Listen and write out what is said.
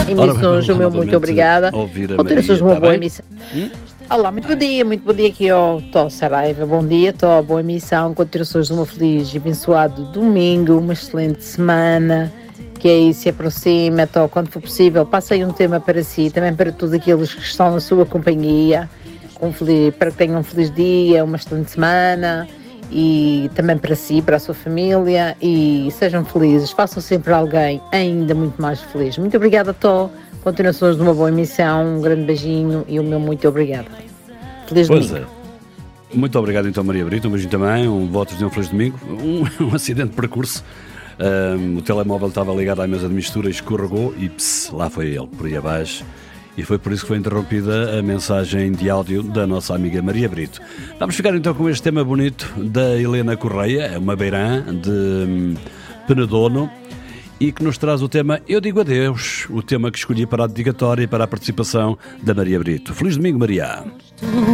emissões, o meu muito obrigada. Continuações de uma boa emissão. Olá, muito bom dia aqui ao Tó Saraiva, bom dia Tó, boa emissão, continuações de uma feliz e abençoado domingo, uma excelente semana, que aí se aproxima, Tó, quando for possível, passei um tema para si, também para todos aqueles que estão na sua companhia, para que tenham um feliz dia, uma excelente semana, e também para si, para a sua família, e sejam felizes, façam sempre alguém ainda muito mais feliz. Muito obrigada, Tó. Continuações de uma boa emissão, um grande beijinho e o meu muito obrigado. Feliz domingo. Muito obrigado então, Maria Brito, um beijinho também, votos de um feliz domingo. Um acidente de percurso, o telemóvel estava ligado à mesa de mistura, escorregou e lá foi ele, por aí abaixo. E foi por isso que foi interrompida a mensagem de áudio da nossa amiga Maria Brito. Vamos ficar então com este tema bonito da Helena Correia, é uma beirã de Penedono, e que nos traz o tema Eu Digo Adeus, o tema que escolhi para a dedicatória e para a participação da Maria Brito. Feliz domingo, Maria!